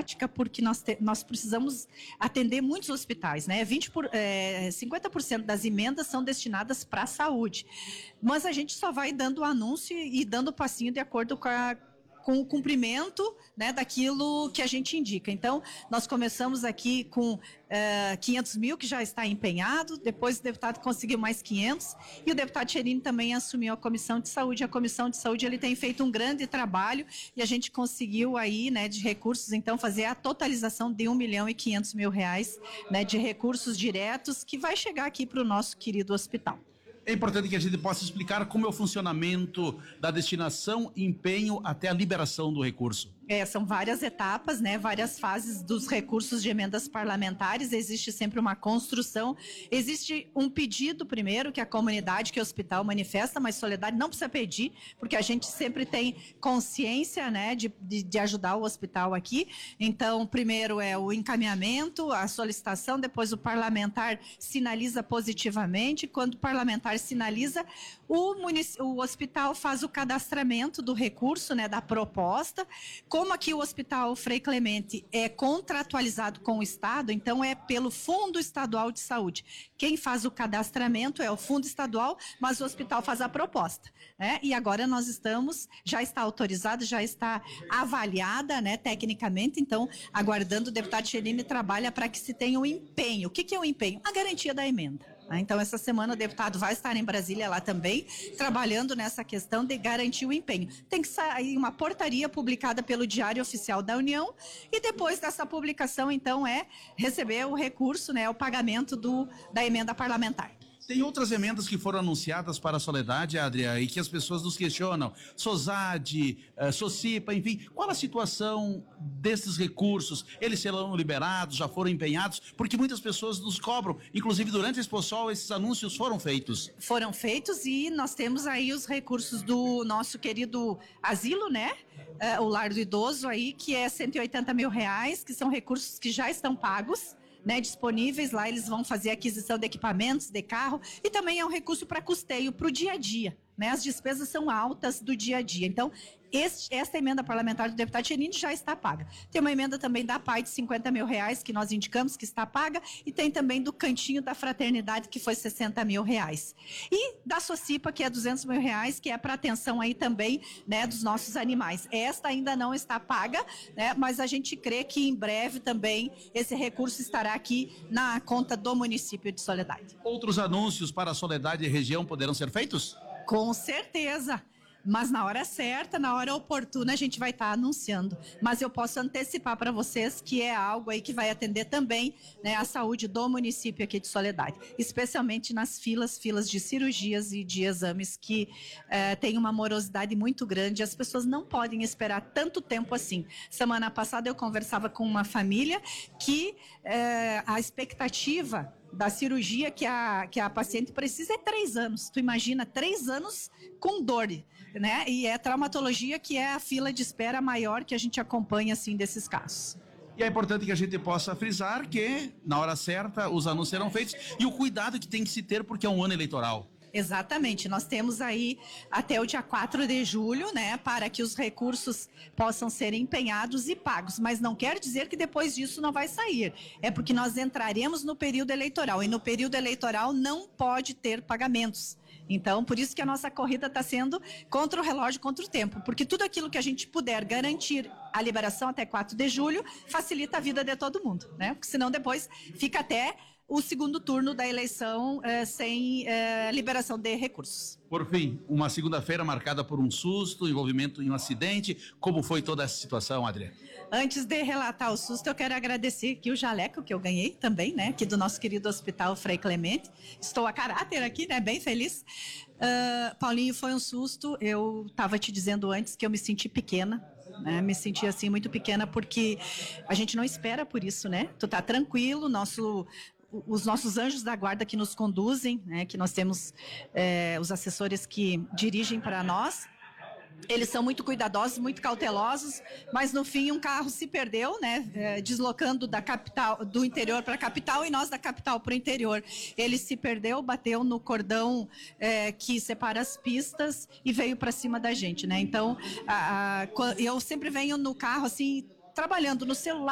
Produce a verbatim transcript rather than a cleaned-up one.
prática, porque nós, te, nós precisamos atender muitos hospitais, né? vinte por, é, cinquenta por cento das emendas são destinadas para a saúde, mas a gente só vai dando o anúncio e dando o passinho de acordo com a com o cumprimento, né, daquilo que a gente indica. Então, nós começamos aqui com uh, quinhentos mil, que já está empenhado, depois o deputado conseguiu mais quinhentos, e o deputado Cherini também assumiu a Comissão de Saúde. A Comissão de Saúde, ele tem feito um grande trabalho, e a gente conseguiu aí, né, de recursos, então, fazer a totalização de um milhão e quinhentos mil reais, né, de recursos diretos, que vai chegar aqui para o nosso querido hospital. É importante que a gente possa explicar como é o funcionamento da destinação, empenho até a liberação do recurso. É, são várias etapas, né, várias fases dos recursos de emendas parlamentares. Existe sempre uma construção, existe um pedido primeiro que a comunidade, que o hospital manifesta, mas Soledade não precisa pedir, porque a gente sempre tem consciência, né, de, de, de ajudar o hospital aqui. Então, primeiro é o encaminhamento, a solicitação, depois o parlamentar sinaliza positivamente. Quando o parlamentar sinaliza, o, munic... o hospital faz o cadastramento do recurso, né, da proposta. Como aqui o Hospital Frei Clemente é contratualizado com o Estado, então é pelo Fundo Estadual de Saúde. Quem faz o cadastramento é o Fundo Estadual, mas o hospital faz a proposta, né? E agora nós estamos, já está autorizado, já está avaliada, né, tecnicamente, então aguardando. O deputado Cherini trabalha para que se tenha um empenho. O que, que é o empenho? A garantia da emenda. Então, essa semana o deputado vai estar em Brasília lá também, trabalhando nessa questão de garantir o empenho. Tem que sair uma portaria publicada pelo Diário Oficial da União, e depois dessa publicação, então, é receber o recurso, né, o pagamento do, da emenda parlamentar. Tem outras emendas que foram anunciadas para a Soledade, Adria, e que as pessoas nos questionam. SOSAD, uh, SOCIPA, enfim, qual a situação desses recursos? Eles serão liberados, já foram empenhados? Porque muitas pessoas nos cobram, inclusive durante a Exposol, esses anúncios foram feitos. Foram feitos, e nós temos aí os recursos do nosso querido asilo, né? Uh, o lar do idoso aí, que é cento e oitenta mil reais, que são recursos que já estão pagos, né, disponíveis. Lá eles vão fazer aquisição de equipamentos, de carro, e também é um recurso para custeio, para o dia a dia, né? As despesas são altas do dia a dia. Então, este, esta emenda parlamentar do deputado Cherini já está paga. Tem uma emenda também da P A I de cinquenta mil reais, que nós indicamos que está paga, e tem também do Cantinho da Fraternidade, que foi sessenta mil reais. E da SOCIPA, que é duzentos mil reais, que é para atenção aí também, né, dos nossos animais. Esta ainda não está paga, né, mas a gente crê que em breve também esse recurso estará aqui na conta do município de Soledade. Outros anúncios para a Soledade e região poderão ser feitos? Com certeza, mas na hora certa, na hora oportuna, a gente vai estar tá anunciando. Mas eu posso antecipar para vocês que é algo aí que vai atender também, né, a saúde do município aqui de Soledade, especialmente nas filas, filas de cirurgias e de exames que eh, tem uma morosidade muito grande. As pessoas não podem esperar tanto tempo assim. Semana passada eu conversava com uma família que eh, a expectativa da cirurgia que a, que a paciente precisa é três anos. Tu imagina, três anos com dor, né? E é traumatologia, que é a fila de espera maior que a gente acompanha, assim, desses casos. E é importante que a gente possa frisar que, na hora certa, os anúncios serão feitos, e o cuidado que tem que se ter, porque é um ano eleitoral. Exatamente, nós temos aí até o dia quatro de julho, né, para que os recursos possam ser empenhados e pagos, mas não quer dizer que depois disso não vai sair, é porque nós entraremos no período eleitoral, e no período eleitoral não pode ter pagamentos. Então, por isso que a nossa corrida está sendo contra o relógio, contra o tempo, porque tudo aquilo que a gente puder garantir a liberação até quatro de julho facilita a vida de todo mundo, né, porque senão depois fica até o segundo turno da eleição eh, sem eh, liberação de recursos. Por fim, uma segunda-feira marcada por um susto, envolvimento em um acidente. Como foi toda essa situação, Adriana? Antes de relatar o susto, eu quero agradecer aqui o jaleco que eu ganhei também, né, aqui do nosso querido Hospital Frei Clemente. Estou a caráter aqui, né, bem feliz. Uh, Paulinho, foi um susto. Eu estava te dizendo antes que eu me senti pequena, né, me senti assim muito pequena, porque a gente não espera por isso, né? Tu tá tranquilo, nosso os nossos anjos da guarda que nos conduzem, né, que nós temos é, os assessores que dirigem para nós, eles são muito cuidadosos, muito cautelosos, mas no fim um carro se perdeu, né, é, deslocando da capital, do interior para a capital, e nós da capital para o interior. Ele se perdeu, bateu no cordão é, que separa as pistas e veio para cima da gente, né? Então, a, a, eu sempre venho no carro assim, trabalhando no celular,